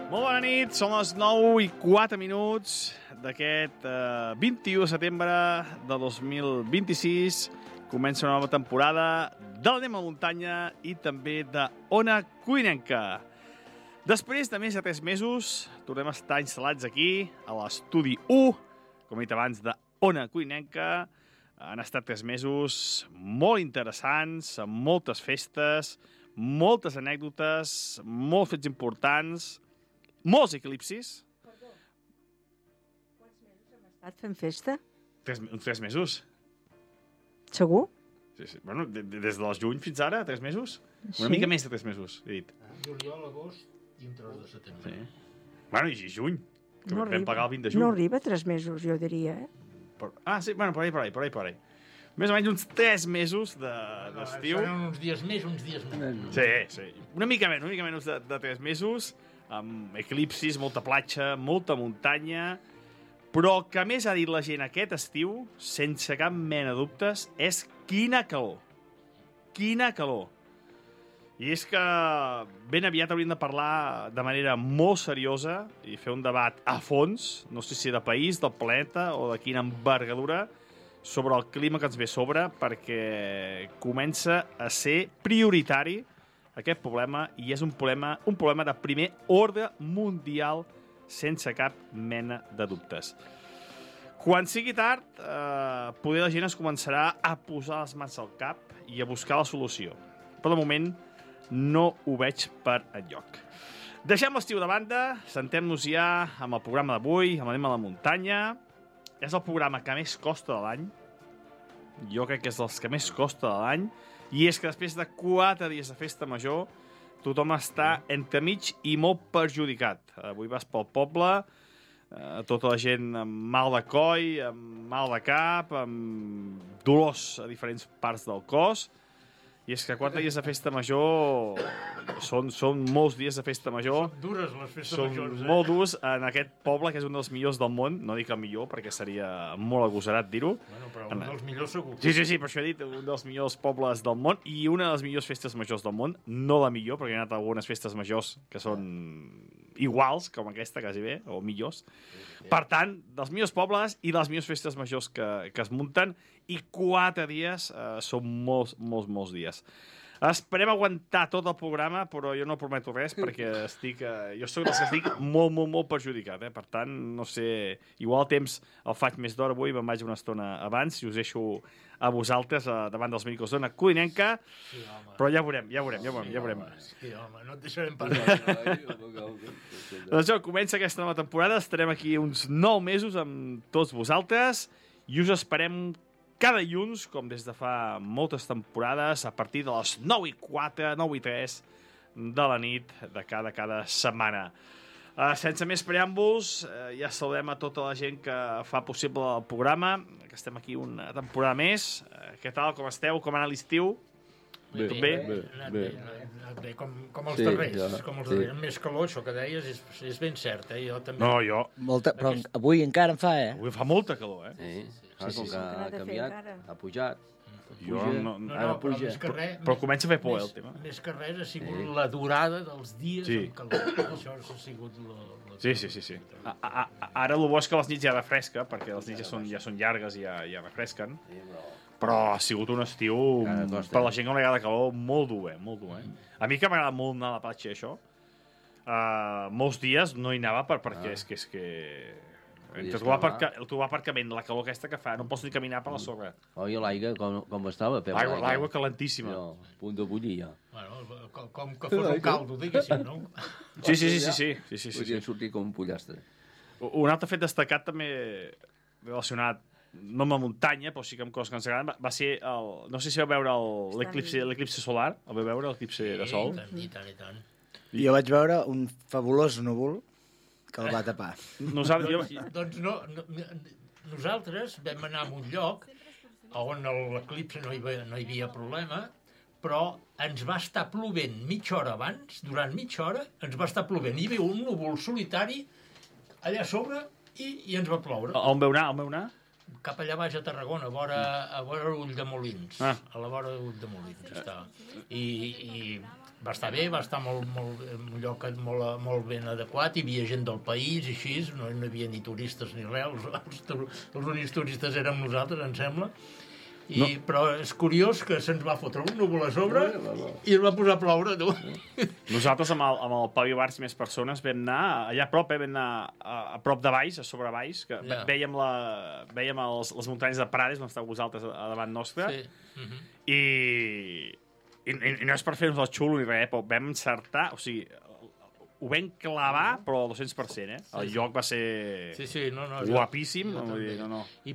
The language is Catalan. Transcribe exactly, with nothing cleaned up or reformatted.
Molt bona nit, són les nou i quatre minuts d'aquest eh, vint-i-u de setembre de dos mil vint-i-sis. Comença una nova temporada d'Anem a Muntanya i també d'Ona Codinenca. Després de més de tres mesos, tornem a estar instal·lats aquí, a l'estudi u, com he dit abans, d'Ona Codinenca. Han estat tres mesos molt interessants, amb moltes festes, moltes anècdotes, molts fets importants, molts eclipsis. Perdó, quants mesos hem estat fent festa? Tres, uns tres mesos. Segur? Sí, sí. Bueno, de, de, des del juny fins ara, tres mesos? Sí. Una mica més de tres mesos, he dit. Juliol, agost i un tros de setembre. Sí. Bueno, i juny. Que No vam arriba. pagar el vint de juny. No arriba a tres mesos, jo diria, eh? Per... Ah, sí, bueno, per ahí, per ahí, per ahí, per ahí. Més o menys uns tres mesos d'estiu. De, Seran uns dies més, uns dies menys. Sí, sí. Una mica menys, una mica menys de, de tres mesos, amb eclipsis, molta platja, molta muntanya, però el que més ha dit la gent aquest estiu, sense cap mena de dubtes, és quina calor. Quina calor. I és que ben aviat hauríem de parlar de manera molt seriosa i fer un debat a fons, no sé si de país, del planeta o de quina envergadura, sobre el clima que ens ve sobre, perquè comença a ser prioritari aquest problema, i és un problema, un problema de primer ordre mundial, sense cap mena de dubtes. Quan sigui tard, eh, poder la gent es començarà a posar les mans al cap i a buscar la solució. Però de moment no ho veig per enlloc. Deixem l'estiu de banda, sentem-nos ja amb el programa d'avui, amb Anem a la Muntanya. És el programa que més costa de l'any. Jo crec que és dels que més costa de l'any. I és que després de quatre dies de festa major, tothom està entremig i molt perjudicat. Avui vas pel poble, eh, tota la gent amb mal de coll, amb mal de cap, amb dolors a diferents parts del cos. I és que quatre dies de festa major són, són molts dies de festa major. Són dures les festes Són majors, eh? molt durs en aquest poble, que és un dels millors del món. No dic el millor, perquè seria molt agosarat dir-ho. Bueno, però un dels millors segur. Sí, sí, sí, per això he dit, un dels millors pobles del món i una de les millors festes majors del món. No la millor, perquè he anat a algunes festes majors que són iguals, com aquesta, quasi bé, o millors. Per tant, dels millors pobles i de les millors festes majors que, que es munten, i quatre dies eh, són molts, molts, molts dies. Esperem aguantar tot el programa, però jo no prometo res, perquè estic, eh, jo soc dels que estic molt, molt, molt perjudicat. Eh? Per tant, no sé, igual el temps el faig més d'hora avui, me'n vaig una estona abans, i us deixo a vosaltres eh, davant dels micros d'Ona Codinenca, Sí, home. però ja veurem, ja veurem, ja veurem. Ja veurem. Sí, home, no et deixarem parlar. Doncs jo, comença aquesta nova temporada, estarem aquí uns nou mesos amb tots vosaltres, i us esperem cada dilluns, com des de fa moltes temporades, a partir de les nou i quatre, nou i tres de la nit de cada, cada setmana. Uh, sense més preàmbuls, uh, ja saludem a tota la gent que fa possible el programa, que estem aquí una temporada més. Uh, què tal, com esteu? Com ha anat l'estiu? Bé, Tot bé? bé, Ha anat bé. bé, ha anat bé, com, com els Sí, darrers. ja, Com els sí. darrers. Amb més calor, això que deies, és, és ben cert, eh? Jo també... No, jo. Molta, però avui encara en fa, eh? Avui fa molta calor, eh? Sí, clar, sí, com sí. que Què n'ha ha de fer canviat, encara? ha pujat. Jo Puja. no... No, Ara no, però puja. més que res... Però comença a fer por, eh, més, el tema. Més que res ha sigut Sí. la durada dels dies Sí. amb calor. Això ha sigut la... la Sí, sí, sí, sí. A, a, a, ara el bo és que les nits ja refresca, perquè les nits ja són, ja són llargues i ja, ja refresquen. Sí, però... Però ha sigut un estiu, Cada costa. per la gent que no li agrada calor, molt dur, eh? Molt dur, eh? A mi que m'agrada molt anar a la platja, això, uh, molts dies no hi anava per, perquè Ah. és que... És que... Podies Entre trobar, cremar. aparca, trobar aparcament, la calor aquesta que fa, no pots ni caminar per la sorra. Oh, i l'aigua, com, com estava, Pep? L'aigua l'aigua calentíssima. No, a punt de bullir, ja. Bueno, com, com que fos un caldo, diguéssim, no? Sí, sí, sí, sí, sí, sí, sí, sí, Podien sí. sortir com un pollastre. Un altre fet destacat també relacionat no amb la muntanya, però sí que amb coses que ens agraden, va, va ser el... No sé si vau veure el- l'eclipsi l'eclipsi solar, el vau veure, l'eclipsi de sol? I tant, i tant, i tant. Jo vaig veure un fabulós núvol que el va tapar. Nosaltres, jo, Doncs, doncs no, no, nosaltres vam anar a un lloc on l'eclipse no, hi havia- no hi havia problema, però ens va estar plovent mitja hora abans, durant mitja hora, ens va estar plovent. Hi havia un núvol solitari allà a sobre i, i ens va ploure. on vau anar? On vau anar? cap allà baix a Tarragona, a vora, a vora Ulldemolins. Ah. A la vora d'Ulldemolins estava. I, I va estar bé, va estar molt, molt, un lloc molt, molt ben adequat, hi havia gent del país i així, no, no hi havia ni turistes ni res, els, els, tur- els únics turistes érem nosaltres, em sembla. I, no. Però és curiós que se'ns va fotre un núvol a sobre i es va posar a ploure, tu. Nosaltres amb el, amb el Pau Bars i més persones vam anar allà a prop, eh, vam anar a, a prop de Baix, a sobre Baix, que Ja. vèiem, la, vèiem els, les muntanyes de Prades, on estàveu vosaltres a, a davant nostre, Sí. Uh -huh. i, i, i no és per fer-nos el xulo ni res, però vam encertar, o sigui, ho vam clavar, però al dos-cents per cent, eh? El lloc va ser Sí, sí, no, no. jo- guapíssim, jo vull també. dir, no, no. I